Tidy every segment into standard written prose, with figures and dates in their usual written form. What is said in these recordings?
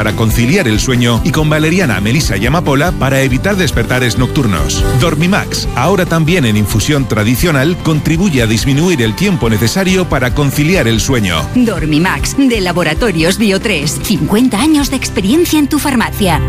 para conciliar el sueño y con valeriana, melisa y amapola para evitar despertares nocturnos. Dormimax, ahora también en infusión tradicional, contribuye a disminuir el tiempo necesario para conciliar el sueño. Dormimax, de Laboratorios Bio3. 50 años de experiencia en tu farmacia.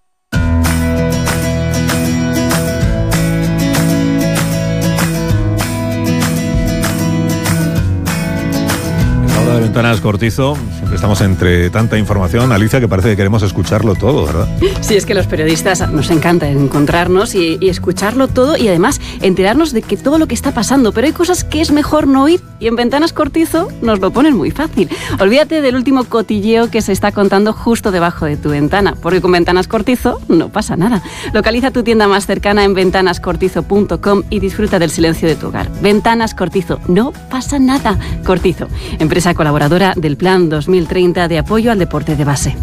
De Ventanas Cortizo, siempre estamos entre tanta información, Alicia, que parece que queremos escucharlo todo, ¿verdad? Sí, es que los periodistas nos encanta encontrarnos y escucharlo todo y además enterarnos de que todo lo que está pasando, pero hay cosas que es mejor no oír y en Ventanas Cortizo nos lo ponen muy fácil. Olvídate del último cotilleo que se está contando justo debajo de tu ventana, porque con Ventanas Cortizo no pasa nada. Localiza tu tienda más cercana en ventanascortizo.com y disfruta del silencio de tu hogar. Ventanas Cortizo, no pasa nada. Cortizo, empresa colaboradora del Plan 2030 de apoyo al deporte de base.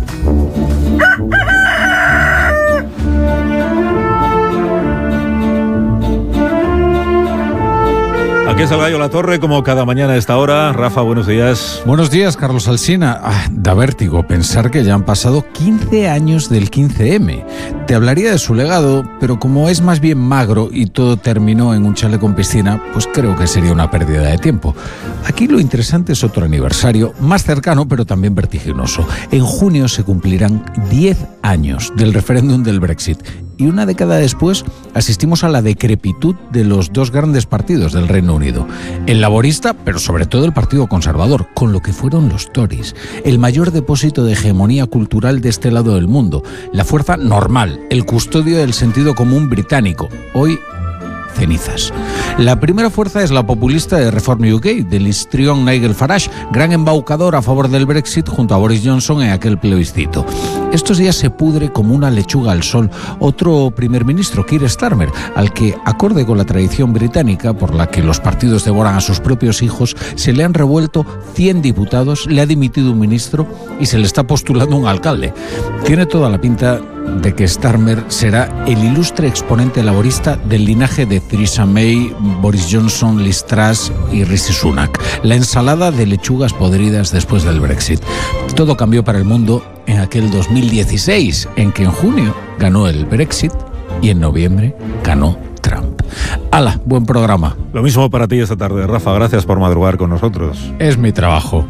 Aquí es el Gallo La Torre, como cada mañana a esta hora. Rafa, buenos días. Buenos días, Carlos Alsina. Da vértigo pensar que ya han pasado 15 años del 15M. Te hablaría de su legado, pero como es más bien magro y todo terminó en un chalet con piscina, pues creo que sería una pérdida de tiempo. Aquí lo interesante es otro aniversario, más cercano pero también vertiginoso. En junio se cumplirán 10 años del referéndum del Brexit. Y una década después asistimos a la decrepitud de los dos grandes partidos del Reino Unido. El laborista, pero sobre todo el Partido Conservador, con lo que fueron los Tories. El mayor depósito de hegemonía cultural de este lado del mundo. La fuerza normal, el custodio del sentido común británico. Hoy, cenizas. La primera fuerza es la populista de Reform UK, del histrión Nigel Farage, gran embaucador a favor del Brexit junto a Boris Johnson en aquel plebiscito. Estos días se pudre como una lechuga al sol otro primer ministro, Keir Starmer, al que, acorde con la tradición británica por la que los partidos devoran a sus propios hijos, se le han revuelto 100 diputados, le ha dimitido un ministro y se le está postulando un alcalde. Tiene toda la pinta de que Starmer será el ilustre exponente laborista del linaje de Theresa May, Boris Johnson, Liz Truss y Rishi Sunak. La ensalada de lechugas podridas después del Brexit. Todo cambió para el mundo en aquel 2016, en que en junio ganó el Brexit y en noviembre ganó Trump. ¡Hala! Buen programa. Lo mismo para ti esta tarde, Rafa. Gracias por madrugar con nosotros. Es mi trabajo.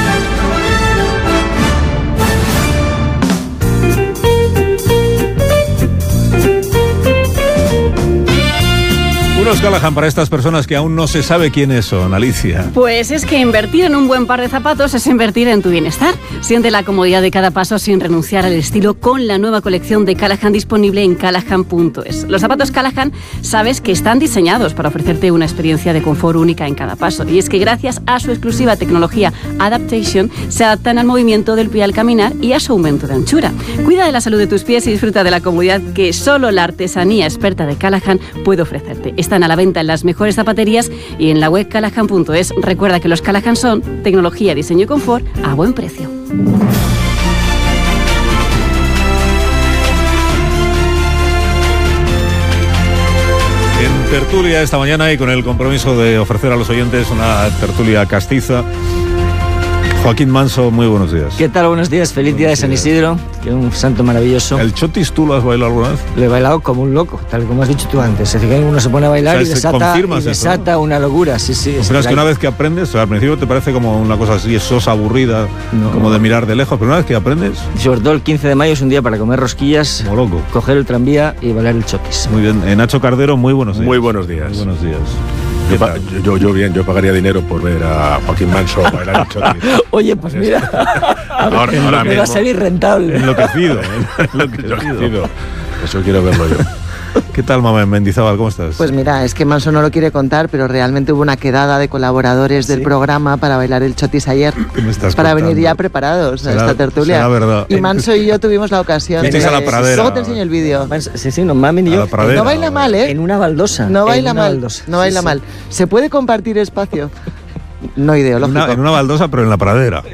Unos Callahan para estas personas que aún no se sabe quiénes son, Alicia. Pues es que invertir en un buen par de zapatos es invertir en tu bienestar. Siente la comodidad de cada paso sin renunciar al estilo con la nueva colección de Callahan disponible en callahan.es. Los zapatos Callahan sabes que están diseñados para ofrecerte una experiencia de confort única en cada paso. Y es que gracias a su exclusiva tecnología Adaptation se adaptan al movimiento del pie al caminar y a su aumento de anchura. Cuida de la salud de tus pies y disfruta de la comodidad que solo la artesanía experta de Callahan puede ofrecerte. Están a la venta en las mejores zapaterías y en la web callahan.es. Recuerda que los Callahan son tecnología, diseño y confort a buen precio. En tertulia esta mañana y con el compromiso de ofrecer a los oyentes una tertulia castiza, Joaquín Manso, muy buenos días. ¿Qué tal? Buenos días. Feliz día de San Isidro, que es un santo maravilloso. ¿El chotis tú lo has bailado alguna vez? Lo he bailado como un loco, tal como has dicho tú antes. Es decir, que uno se pone a bailar y desata una locura. Sí, sí. Pero es que una vez que aprendes, o sea, al principio te parece como una cosa así, sosa, aburrida, como de mirar de lejos, pero una vez que aprendes... Sobre todo el 15 de mayo es un día para comer rosquillas, como loco, coger el tranvía y bailar el chotis. Muy bien. Nacho Cardero, muy buenos días. Muy buenos días. Muy buenos días. Yo pagaría dinero por ver a Joaquín Manso bailar el chotis. Oye, pues mira, ahora me va a salir rentable. Enloquecido. Eso quiero verlo yo. ¿Qué tal, mamá Mendizábal? ¿Cómo estás? Pues mira, es que Manso no lo quiere contar, pero realmente hubo una quedada de colaboradores del programa para bailar el chotis ayer. ¿Qué me estás para contando? venir ya preparados a esta tertulia. Será verdad. Y Manso y yo tuvimos la ocasión. Fuisteis a la pradera. Luego te enseño el vídeo. Sí, no, Mami y yo. No baila mal, ¿eh? En una baldosa. No baila mal. No baila mal. Se puede compartir espacio. no ideológico. En una baldosa, pero en la pradera.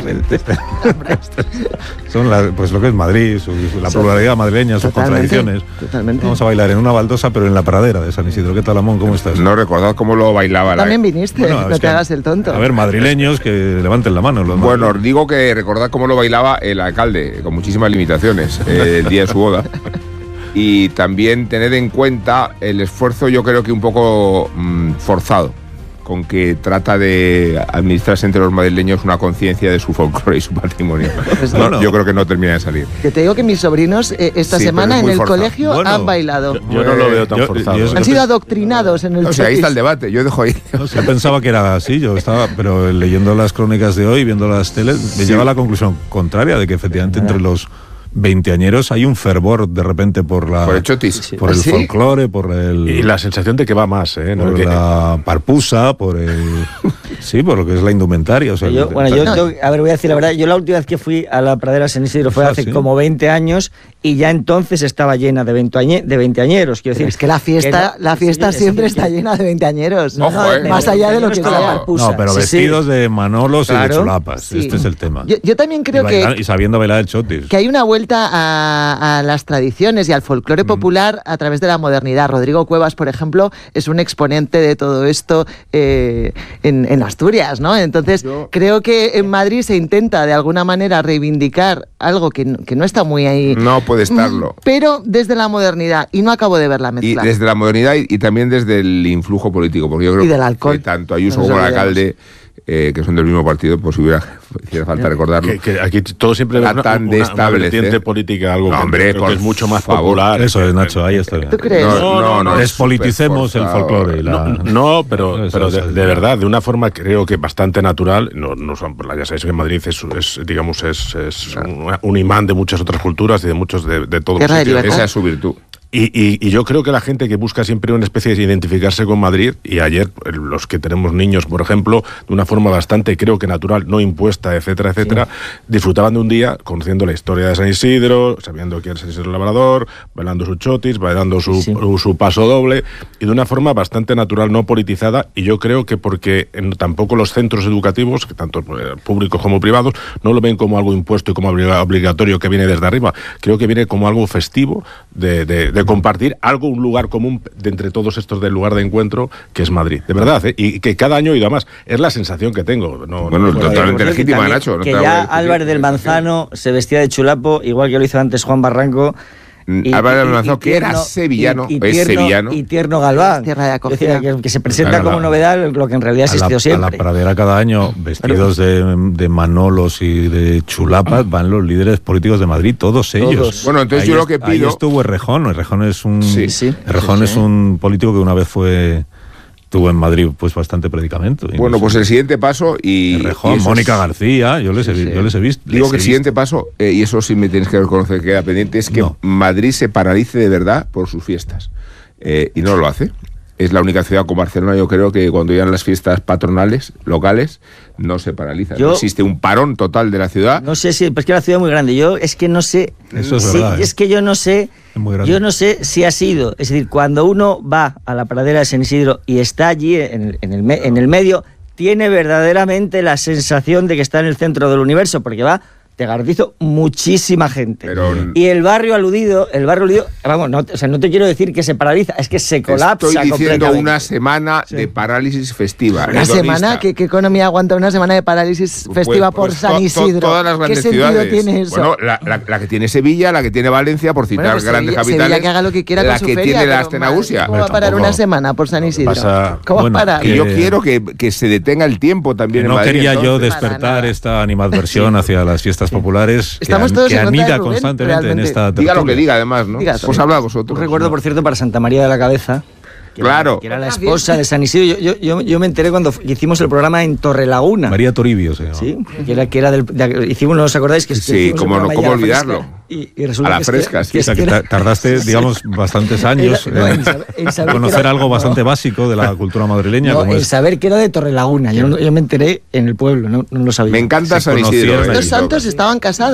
Son pues lo que es Madrid, la pluralidad madrileña, sus contradicciones. Totalmente. Vamos a bailar en una baldosa, pero en la pradera de San Isidro. ¿Qué tal, Amón? ¿Cómo estás? No recordad cómo lo bailaba. También viniste, no te hagas el tonto. A ver, madrileños que levanten la mano. Bueno, os digo que recordad cómo lo bailaba el alcalde, con muchísimas limitaciones, el día de su boda. Y también tened en cuenta el esfuerzo, yo creo que un poco forzado, con que trata de administrarse entre los madrileños una conciencia de su folclore y su patrimonio. Yo creo que no termina de salir. Que te digo que mis sobrinos esta semana en el colegio han bailado. Yo no lo veo tan forzado. Han sido adoctrinados en el ahí está el debate, yo dejo ahí. Yo pensaba que era así, pero leyendo las crónicas de hoy, viendo las teles, me lleva a la conclusión contraria, de que efectivamente entre los veinteañeros hay un fervor de repente por el chotis, por el folclore, por el... Y la sensación de que va más, por la parpusa, por lo que es la indumentaria. O sea, a ver, voy a decir la verdad, yo la última vez que fui a la pradera San Isidro fue hace como 20 años y ya entonces estaba llena de veinteañeros, quiero decir. Es que la fiesta siempre está llena de veinteañeros, más allá de lo que sea. No, pero vestidos de manolos y de chulapas, este es el tema. Yo también creo y sabiendo bailar el chotis. Que hay una vuelta a las tradiciones y al folclore popular a través de la modernidad. Rodrigo Cuevas, por ejemplo, es un exponente de todo esto en Asturias, ¿no? Entonces, creo que en Madrid se intenta de alguna manera reivindicar algo que no está muy ahí. No puede estarlo. Pero desde la modernidad, y no acabo de ver la mezcla. Y desde la modernidad y también desde el influjo político, porque yo creo del alcohol. Que tanto Ayuso como el alcalde, que son del mismo partido, pues si hiciera falta recordarlo. Que aquí todo siempre es una vertiente política, algo que es mucho más popular. Eso es, Nacho, ahí está. ¿Tú crees? No, despoliticemos el folclore. Pero de verdad, de una forma creo que bastante natural. Ya sabéis que Madrid es un imán de muchas otras culturas y de muchos de todos los sitios. Esa es su virtud. Y yo creo que la gente que busca siempre una especie de identificarse con Madrid, y ayer los que tenemos niños, por ejemplo, de una forma bastante, creo que natural, no impuesta, etcétera, disfrutaban de un día conociendo la historia de San Isidro, sabiendo quién es San Isidro Labrador, bailando su chotis, bailando su paso doble, y de una forma bastante natural, no politizada, y yo creo que porque tampoco los centros educativos, que tanto públicos como privados, no lo ven como algo impuesto y como obligatorio que viene desde arriba, creo que viene como algo festivo de compartir algo, un lugar común de entre todos estos del lugar de encuentro que es Madrid, de verdad, y que cada año he ido a más. Es la sensación que tengo. Totalmente legítima, Nacho. Que ya Álvarez del Manzano se vestía de chulapo, igual que lo hizo antes Juan Barranco. Álvarez del Manzano, que era sevillano, es sevillano. Y Tierno Galván. Tierra de acogida. Que se presenta como novedad lo que en realidad ha existido siempre. A la pradera cada año, vestidos de manolos y de chulapas, van los líderes políticos de Madrid, todos ellos. Bueno, entonces yo lo que pido... Ahí estuvo Errejón. Errejón es un político que una vez tuvo en Madrid pues bastante predicamento. Bueno, pues el siguiente paso Errejón, Mónica García, yo les he visto. Digo que el siguiente paso, y eso sí me tienes que reconocer que queda pendiente, es que Madrid se paralice de verdad por sus fiestas. Y no lo hace. Es la única ciudad como Barcelona, yo creo que cuando llegan las fiestas patronales, locales, no se paraliza. No existe un parón total de la ciudad. No sé si, pues que la ciudad es muy grande. Yo es que no sé. Eso es verdad. Es que yo no sé. Yo no sé si ha sido. Es decir, cuando uno va a la pradera de San Isidro y está allí en el medio, tiene verdaderamente la sensación de que está en el centro del universo, porque va. Te garantizo muchísima gente. Y el barrio aludido, vamos, no te quiero decir que se paraliza, es que se colapsa. Estoy diciendo una semana de parálisis festiva. ¿Una semana? ¿Qué economía aguanta una semana de parálisis festiva por San Isidro? Todas las grandes ciudades. ¿Qué sentido tiene eso? Bueno, la que tiene Sevilla, la que tiene Valencia, por citar grandes capitales. Sevilla que haga lo que quiera con su feria. La que tiene la Astenagusia. ¿Cómo va a parar una semana por San Isidro? ¿Cómo va a parar? Y yo quiero que se detenga el tiempo también en Madrid. No quería yo despertar esta animadversión hacia las fiestas populares. Estamos todos que en contra anida de Rubén, constantemente realmente. en esta tertulia. Diga lo que diga, además, ¿no? Pues habla vosotros. Un recuerdo, por cierto, para Santa María de la Cabeza. Que era la esposa de San Isidro. Yo me enteré cuando hicimos el programa en Torrelaguna. María Toribio se llama. Sí, que era hicimos, ¿no os acordáis? Sí, cómo olvidarlo. Y resulta a la fresca, sí. O sea, que tardaste, digamos, bastantes años en conocer algo bastante básico de la cultura madrileña. Saber que era de Torrelaguna. Yo me enteré en el pueblo, no lo sabía. Me encanta San Isidro. Los santos estaban casados.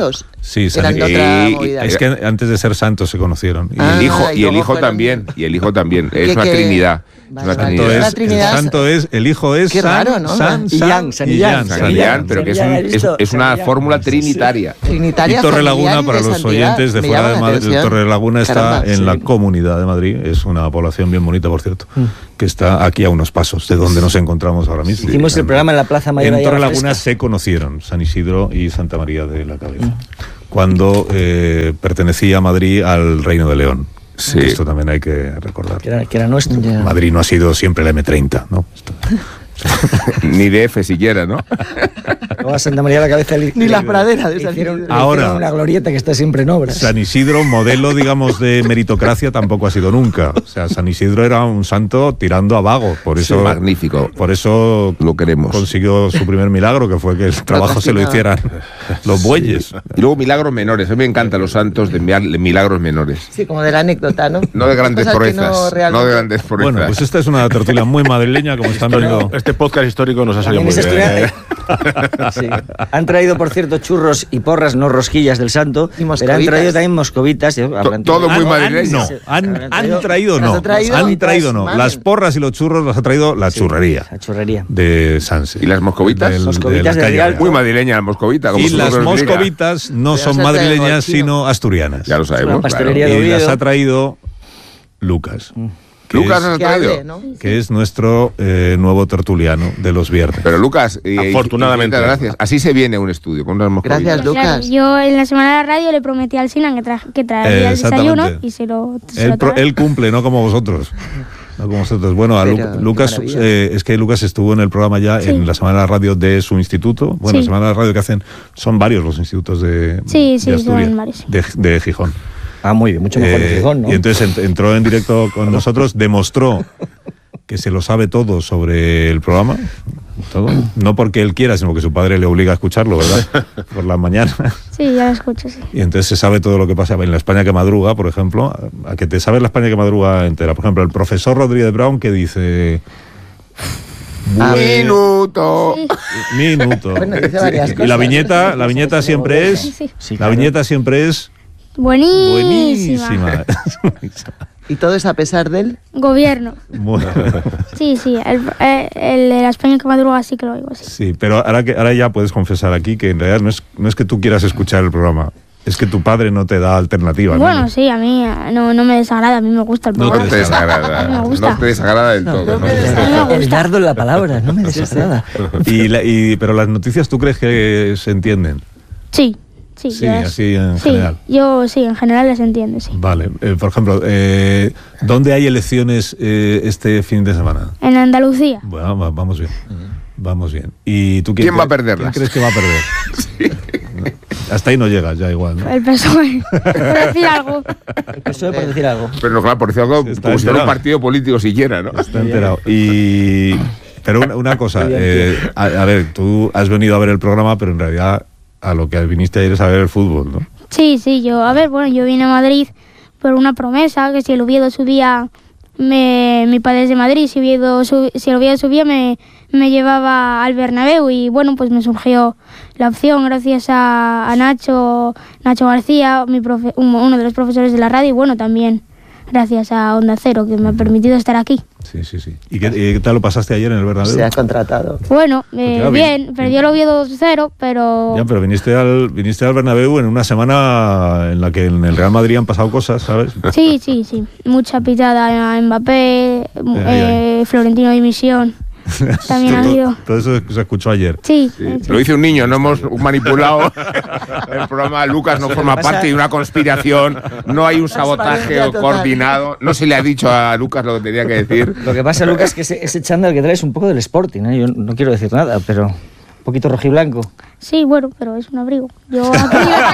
Sí, eran de otra movida. Es que antes de ser santos se conocieron. Y el hijo también. Es una trinidad. El santo es, el hijo es San, raro, ¿no? San Illán, pero que es una fórmula trinitaria. Y Torrelaguna, para los oyentes de fuera de Madrid, Torrelaguna está en la Comunidad de Madrid, es una población bien bonita, por cierto, que está aquí a unos pasos de donde nos encontramos ahora mismo. Hicimos el programa en la Plaza Mayor. En Torrelaguna se conocieron San Isidro y Santa María de la Cabeza, cuando pertenecía a Madrid al Reino de León. Sí. Esto también hay que recordar. Que era nuestro. Madrid no ha sido siempre el M30, ¿no? Ni de F siquiera, ¿no? No, a Santa María de la Cabeza ni las praderas de San Isidro. Ahora, una glorieta que está siempre en obras. San Isidro, modelo, digamos, de meritocracia, tampoco ha sido nunca. O sea, San Isidro era un santo tirando a vago. Por eso, sí, magnífico. Por eso lo queremos. Consiguió su primer milagro, que fue que el trabajo se lo hicieran los bueyes. Sí. Y luego milagros menores. A mí me encantan los santos de milagros menores. Sí, como de la anécdota, ¿no? No de grandes proezas. No de grandes proezas. Bueno, pues esta es una tertulia muy madrileña, como están viendo. Este podcast histórico nos ha salido muy bien. Sí. Han traído, por cierto, churros y porras, no rosquillas del santo, pero han traído también moscovitas. Todo muy madrileño. Han traído no. Las porras y los churros los ha traído la churrería. La churrería. De Sanse. ¿Y las moscovitas? Moscovitas de Real. Muy madrileña la moscovita. Y las moscovitas no son madrileñas, sino asturianas. Ya lo sabemos. Y las ha traído Lucas. Lucas nos ha traído, ¿no? Que es nuestro nuevo tertuliano de los viernes. Pero Lucas, afortunadamente, gracias. Así se viene un estudio con unas moscovitas. Gracias, Lucas. Claro, yo en la semana de la radio le prometí al Sinan que traería el desayuno y se lo él cumple, no como vosotros. No como vosotros. Bueno, a Lucas, es que Lucas estuvo en el programa ya en la Semana de la Radio de su instituto. Bueno, la Semana de la Radio que hacen, son varios los institutos de Asturias, son varios. De Gijón. Ah, muy bien, mucho mejor que Gijón, ¿no? Y entonces entró en directo con nosotros, demostró que se lo sabe todo sobre el programa, todo. No porque él quiera, sino porque su padre le obliga a escucharlo, ¿verdad? Por la mañana. Sí, ya lo escucho, sí. Y entonces se sabe todo lo que pasa en la España que madruga, por ejemplo, a que te sabes la España que madruga entera. Por ejemplo, el profesor Rodríguez Brown que dice... Minuto. Sí. Minuto. Bueno, dice varias cosas. Y la viñeta siempre es... Sí. La viñeta siempre es... Buenísima. ¿Y todo es a pesar del gobierno? Bueno. Sí, el de la España que madruga sí que lo oigo, sí. Sí, pero ahora ya puedes confesar aquí que en realidad no es que tú quieras escuchar el programa, es que tu padre no te da alternativa. Bueno, ¿no? Sí, a mí no me desagrada, a mí me gusta el programa. No te desagrada. No te desagrada del todo. El dardo en la palabra, no me desagrada. Pero las noticias, ¿tú crees que se entienden? Sí. Sí, así en general. Yo sí, en general las entiendo, sí. Vale, por ejemplo, ¿dónde hay elecciones este fin de semana? En Andalucía. Bueno, vamos bien. Vamos bien. ¿Y tú quién va a perderlas? ¿Quién crees que va a perder? Sí. Hasta ahí no llegas, ya igual, ¿no? El PSOE, por decir algo. El PSOE por decir algo. Pero no, claro, por decir algo, como si fuera un partido político siquiera, ¿no? Está enterado. Pero una cosa, a ver, tú has venido a ver el programa, pero en realidad a lo que viniste ayer es a ver el fútbol, ¿no? Sí, yo vine a Madrid por una promesa, que si el Oviedo subía, mi padre es de Madrid, si el Oviedo subía me llevaba al Bernabéu y bueno, pues me surgió la opción gracias a Nacho García, uno de los profesores de la radio y bueno, también gracias a Onda Cero, que me ha permitido estar aquí. Sí. ¿Y qué tal lo pasaste ayer en el Bernabéu? Se ha contratado. Bueno, bien, perdió el Oviedo 2-0, pero... Ya, pero viniste al Bernabéu en una semana en la que en el Real Madrid han pasado cosas, ¿sabes? Sí. Mucha pitada a Mbappé, Florentino dimisión. También ha habido. Todo eso se escuchó ayer. Sí. Lo dice un niño, no hemos manipulado el programa. Lucas no forma parte de una conspiración, no hay un sabotaje coordinado. No se le ha dicho a Lucas lo que tenía que decir. Lo que pasa, Lucas, es que ese chándal que trae es un poco del Sporting, ¿eh? Yo no quiero decir nada, pero un poquito rojiblanco. Sí, bueno, pero es un abrigo. Yo aquí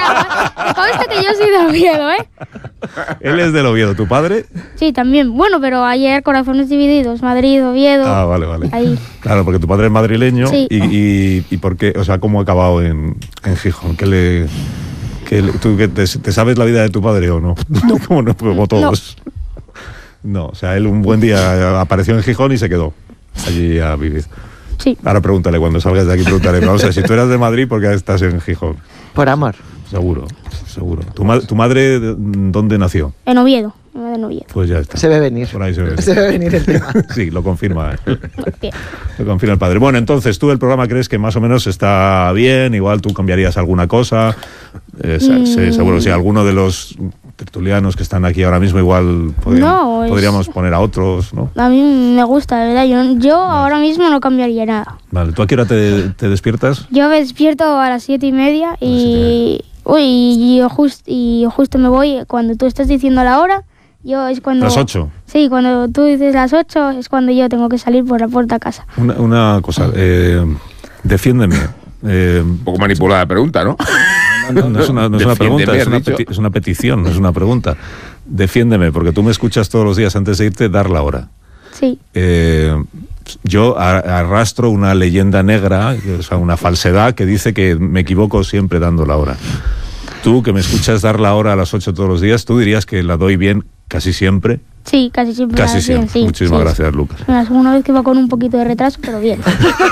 me consta que yo soy del Oviedo, ¿eh? Él es del Oviedo, ¿tu padre? Sí, también. Bueno, pero ayer corazones divididos, Madrid, Oviedo. Ah, vale. Ahí. Claro, porque tu padre es madrileño. Sí. ¿Y por qué? O sea, ¿cómo ha acabado en Gijón? ¿Tú te sabes la vida de tu padre o no? No. Como todos. No, o sea, él un buen día apareció en Gijón y se quedó allí a vivir. Sí. Ahora pregúntale, cuando salgas de aquí, pregúntale. Vamos a ver, si tú eras de Madrid, ¿por qué estás en Gijón? Por amor. Seguro. ¿Tu madre dónde nació? En Oviedo. De Oviedo. Pues ya está. Se ve venir. Por ahí se ve venir. Se ve venir el tema. Sí, lo confirma. Lo confirma el padre. Bueno, entonces, ¿tú el programa crees que más o menos está bien? Igual tú cambiarías alguna cosa. Seguro, si alguno de los tertulianos que están aquí ahora mismo igual podríamos poner a otros, ¿no? A mí me gusta, de verdad. Yo ahora mismo no cambiaría nada. Vale, ¿tú a qué hora te despiertas? Yo me despierto a las 7:30 y justo me voy cuando tú estás diciendo la hora. Yo es cuando... ¿Las 8? Sí, cuando tú dices las 8 es cuando yo tengo que salir por la puerta a casa. Una cosa, defiéndeme. Un poco manipulada la pregunta, ¿no? No es una pregunta, es una petición, no es una pregunta. Defiéndeme, porque tú me escuchas todos los días antes de irte dar la hora. Sí. Yo arrastro una leyenda negra, o sea, una falsedad que dice que me equivoco siempre dando la hora. Tú, que me escuchas dar la hora a las 8 todos los días, ¿tú dirías que la doy bien casi siempre? Sí, casi siempre. Casi siempre. Sí, Muchísimas gracias, Lucas. La segunda vez que va con un poquito de retraso, pero bien.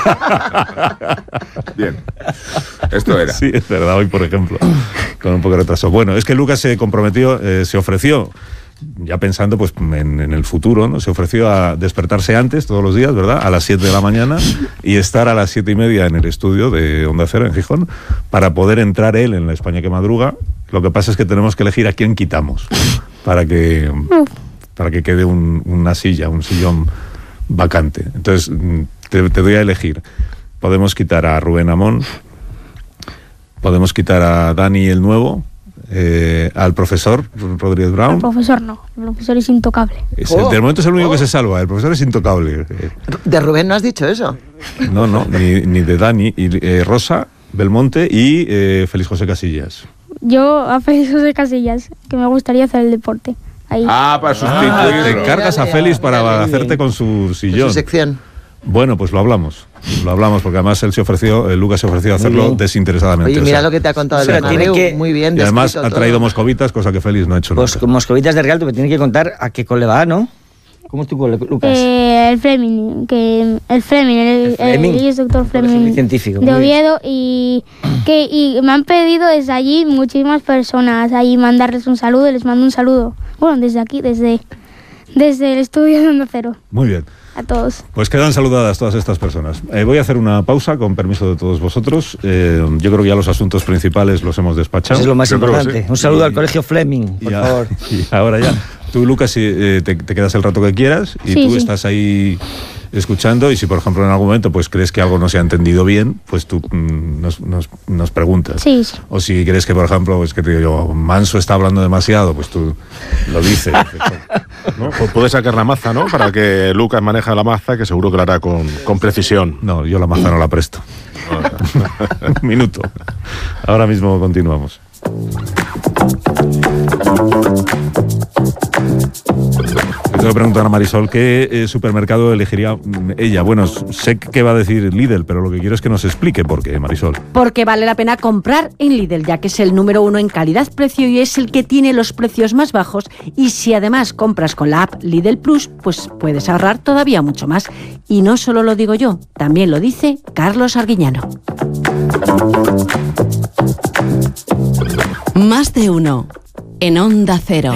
Bien. Esto era. Sí, es verdad, hoy, por ejemplo, con un poco de retraso. Bueno, es que Lucas se comprometió, se ofreció, ya pensando pues en el futuro, ¿no? Se ofreció a despertarse antes todos los días, ¿verdad? A las 7 de la mañana y estar a las 7:30 en el estudio de Onda Cero en Gijón para poder entrar él en La España que madruga. Lo que pasa es que tenemos que elegir a quién quitamos para que quede una silla, un sillón vacante. Entonces, te doy a elegir. Podemos quitar a Rubén Amón, podemos quitar a Dani el Nuevo, al profesor Rodríguez Brown. El profesor no, el profesor es intocable. De momento es el único que se salva, el profesor es intocable. ¿De Rubén no has dicho eso? No, ni de Dani, y Rosa Belmonte y Félix José Casillas. Yo a Félix José Casillas, que me gustaría hacer el deporte. Ahí. Para sustituir. Te encargas a Félix para hacerte con su sillón. Su sección. Bueno, pues lo hablamos porque además Lucas se ofreció a hacerlo desinteresadamente. Oye, mira lo que te ha contado el Bernabéu, muy bien. Y además ha traído moscovitas, cosa que Félix no ha hecho nunca. Pues con moscovitas de Real, tú me tienes que contar a qué cole va, ¿no? ¿Cómo es tu cole, Lucas? El Fleming, el doctor Fleming científico, de Oviedo, y me han pedido desde allí muchísimas personas allí mandarles un saludo, les mando un saludo. Bueno, desde aquí, desde el estudio de Onda Cero. Muy bien. A todos. Pues quedan saludadas todas estas personas. Voy a hacer una pausa con permiso de todos vosotros. Yo creo que ya los asuntos principales los hemos despachado. Eso es lo más importante. Un saludo al Colegio Fleming, por favor. Y ahora ya. Tú, Lucas, te quedas el rato que quieras y tú estás ahí escuchando, y si por ejemplo en algún momento pues crees que algo no se ha entendido bien, pues tú nos preguntas. Sí. O si crees que por ejemplo, pues que te digo yo, Manso está hablando demasiado, pues tú lo dices. ¿No? Pues puedes sacar la maza, ¿no? Para que Lucas maneje la maza, que seguro que lo hará con precisión. No, yo la maza no la presto. Un minuto. Ahora mismo continuamos. Le tengo que preguntar a Marisol qué supermercado elegiría ella. Bueno, sé que va a decir Lidl, pero lo que quiero es que nos explique por qué, Marisol. Porque vale la pena comprar en Lidl, ya que es el número 1 en calidad-precio y es el que tiene los precios más bajos. Y si además compras con la app Lidl Plus, pues puedes ahorrar todavía mucho más. Y no solo lo digo yo, también lo dice Carlos Arguiñano. Más de uno en Onda Cero.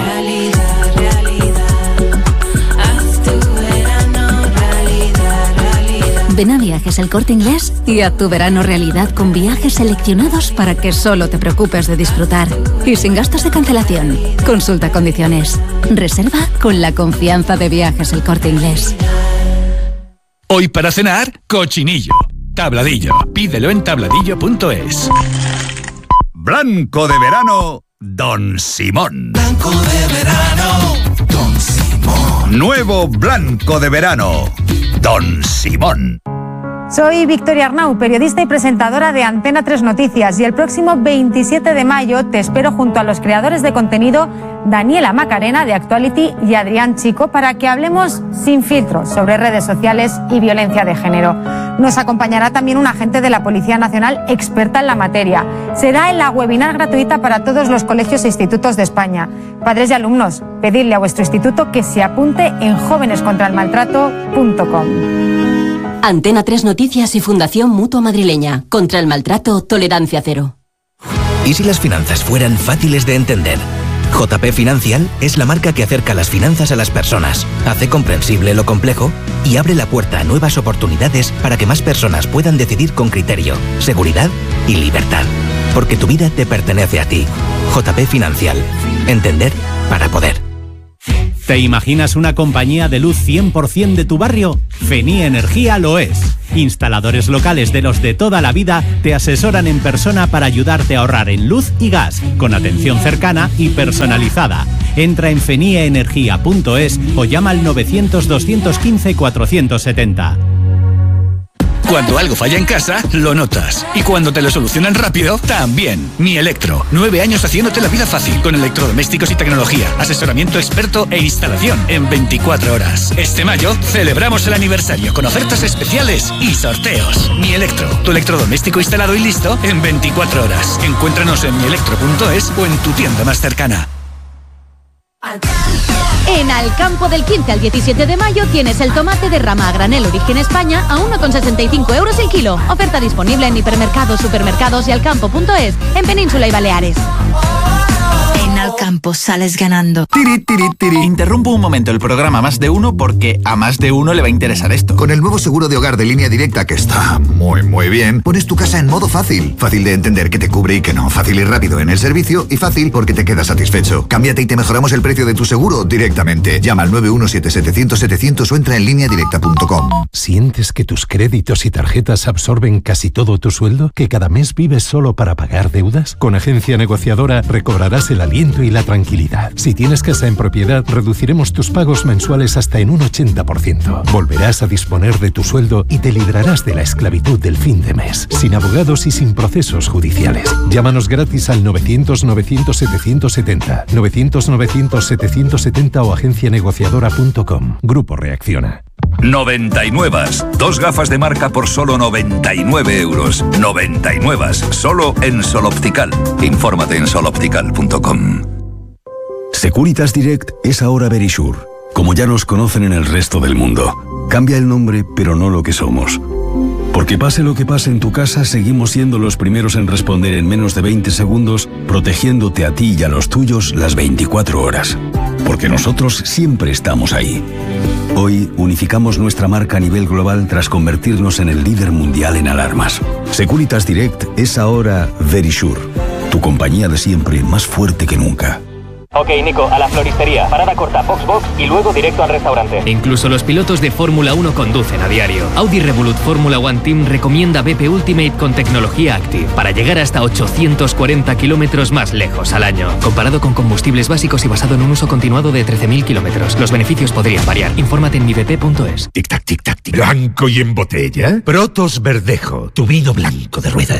Ven a Viajes El Corte Inglés y haz tu verano realidad con viajes seleccionados para que solo te preocupes de disfrutar y sin gastos de cancelación. Consulta condiciones. Reserva con la confianza de Viajes El Corte Inglés. Hoy para cenar, cochinillo, tabladillo. Pídelo en tabladillo.es. Blanco de verano, Don Simón. Blanco de verano, Don Simón. Nuevo blanco de verano, Don Simón. Soy Victoria Arnau, periodista y presentadora de Antena 3 Noticias, y el próximo 27 de mayo te espero junto a los creadores de contenido Daniela Macarena de Actuality y Adrián Chico para que hablemos sin filtros sobre redes sociales y violencia de género. Nos acompañará también un agente de la Policía Nacional experta en la materia. Será en la webinar gratuita para todos los colegios e institutos de España. Padres y alumnos, pedidle a vuestro instituto que se apunte en jovenescontraelmaltrato.com. Antena 3 Noticias y Fundación Mutua Madrileña. Contra el maltrato, tolerancia cero. ¿Y si las finanzas fueran fáciles de entender? JP Financial es la marca que acerca las finanzas a las personas, hace comprensible lo complejo y abre la puerta a nuevas oportunidades para que más personas puedan decidir con criterio, seguridad y libertad. Porque tu vida te pertenece a ti. JP Financial. Entender para poder. ¿Te imaginas una compañía de luz 100% de tu barrio? Feni Energía lo es. Instaladores locales de los de toda la vida te asesoran en persona para ayudarte a ahorrar en luz y gas, con atención cercana y personalizada. Entra en fenieenergia.es o llama al 900-215-470. Cuando algo falla en casa, lo notas. Y cuando te lo solucionan rápido, también. Mi Electro. 9 años haciéndote la vida fácil. Con electrodomésticos y tecnología. Asesoramiento experto e instalación en 24 horas. Este mayo celebramos el aniversario con ofertas especiales y sorteos. Mi Electro. Tu electrodoméstico instalado y listo en 24 horas. Encuéntranos en mielectro.es o en tu tienda más cercana. En Alcampo del 15 al 17 de mayo tienes el tomate de rama a granel Origen España a 1,65 € el kilo. Oferta disponible en hipermercados, supermercados y alcampo.es en Península y Baleares. En Alcampo sales ganando. Tiri, tiri, tiri. Interrumpo un momento el programa Más de Uno porque a más de uno le va a interesar esto. Con el nuevo seguro de hogar de Línea Directa, que está muy bien, pones tu casa en modo fácil. Fácil de entender que te cubre y que no. Fácil y rápido en el servicio y fácil porque te quedas satisfecho. Cámbiate y te mejoramos el precio de tu seguro directamente. Llama al 917-700-700 o entra en lineadirecta.com. ¿Sientes que tus créditos y tarjetas absorben casi todo tu sueldo? ¿Que cada mes vives solo para pagar deudas? Con Agencia Negociadora recobrarás el aliento y la tranquilidad. Si tienes casa en propiedad, reduciremos tus pagos mensuales hasta en un 80%. Volverás a disponer de tu sueldo y te librarás de la esclavitud del fin de mes, sin abogados y sin procesos judiciales. Llámanos gratis al 900-900-770, 900-900-770 o agencianegociadora.com. Grupo Reacciona. 99. 2 gafas de marca por solo 99 €. 99. Solo en Sol Optical. Infórmate en soloptical.com. Securitas Direct es ahora Verisure. Como ya nos conocen en el resto del mundo. Cambia el nombre, pero no lo que somos. Porque pase lo que pase en tu casa, seguimos siendo los primeros en responder en menos de 20 segundos, protegiéndote a ti y a los tuyos las 24 horas. Porque nosotros siempre estamos ahí. Hoy unificamos nuestra marca a nivel global tras convertirnos en el líder mundial en alarmas. Securitas Direct es ahora Verisure, tu compañía de siempre más fuerte que nunca. Ok, Nico, a la floristería. Parada corta, Foxbox y luego directo al restaurante. Incluso los pilotos de Fórmula 1 conducen a diario. Audi Revolut Fórmula One Team recomienda BP Ultimate con tecnología Active para llegar hasta 840 kilómetros más lejos al año. Comparado con combustibles básicos y basado en un uso continuado de 13.000 kilómetros. Los beneficios podrían variar. Infórmate en mibp.es. Tic-tac, tic-tac, tic. ¿Blanco y en botella? Protos Verdejo, tu vino blanco de rueda.